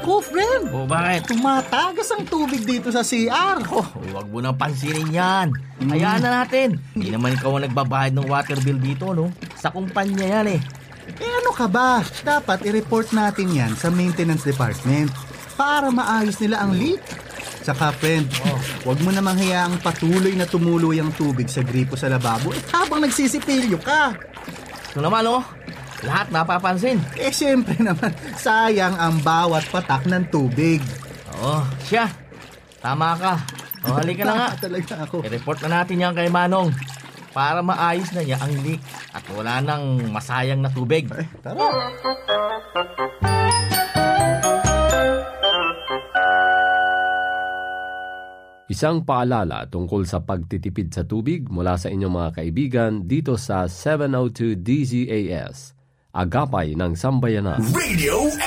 Naku, friend! O bakit? Tumatagas ang tubig dito sa CR. Huwag mo nang pansinin yan. Hayaan na natin. Hindi naman ikaw ang nagbabayad ng water bill dito, no? Sa kumpanya yan eh. Ano ka ba? Dapat i-report natin yan sa maintenance department para maayos nila ang leak. Saka, friend, huwag mo namang hayaang patuloy na tumuloy ang tubig sa gripo sa lababo habang nagsisipilyo ka. Ito naman, lahat napapansin. Siyempre naman, sayang ang bawat patak ng tubig. Siya. Tama ka. Halika na nga. Talaga ako. I-report na natin yan kay Manong para maayos na niya ang leak at wala nang masayang na tubig. Tara. Isang paalala tungkol sa pagtitipid sa tubig mula sa inyong mga kaibigan dito sa 702 DZAS, Agapay ng Sambayanan. Radio